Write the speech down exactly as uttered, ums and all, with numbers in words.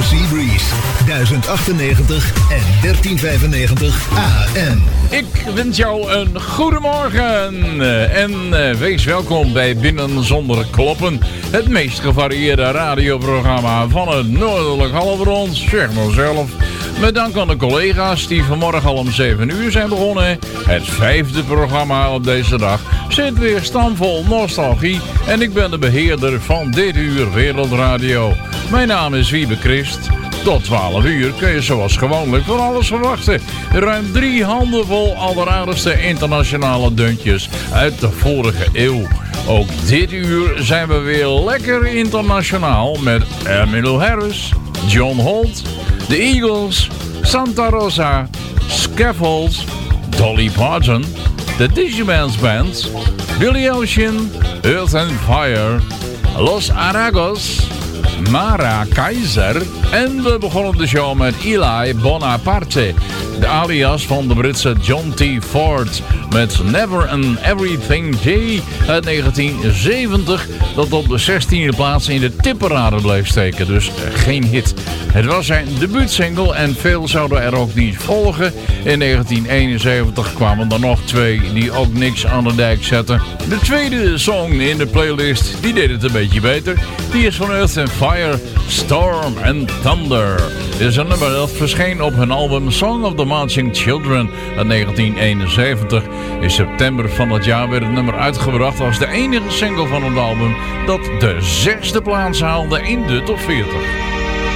Seabreeze, duizend achtennegentig en dertien vijfennegentig A M. Ik wens jou een goedemorgen en uh, wees welkom bij Binnen Zonder Kloppen. Het meest gevarieerde radioprogramma van het Noordelijk Halfrond, zeg maar zelf. Met dank aan de collega's die vanmorgen al om zeven uur zijn begonnen. Het vijfde programma op deze dag zit weer stamvol nostalgie. En ik ben de beheerder van dit uur Wereldradio. Mijn naam is Wiebe Christ. Tot twaalf uur kun je zoals gewoonlijk van alles verwachten. Ruim drie handen vol alleraardigste internationale deuntjes uit de vorige eeuw. Ook dit uur zijn we weer lekker internationaal met Emmylou Harris, John Holt, The Eagles, Santa Rosa, Scaffold, Dolly Parton, The Digimans Band, Billy Ocean, Earth and Fire, Los Aragos, Mara Keizer en we begonnen de show met Eli Bonaparte, de alias van de Britse John T. Ford met Never and Everything J uit negentien zeventig, dat op de zestiende plaats in de tipparade bleef steken, dus geen hit. Het was zijn debuutsingle en veel zouden er ook niet volgen. In negentien eenenzeventig kwamen er nog twee die ook niks aan de dijk zetten. De tweede song in de playlist, die deed het een beetje beter. Die is van Earth and Fire, Storm and Thunder. Dit is een nummer dat verscheen op hun album Song of the Marching Children uit negentien eenenzeventig. In september van dat jaar werd het nummer uitgebracht als de enige single van het album dat de zesde plaats haalde in de top veertig.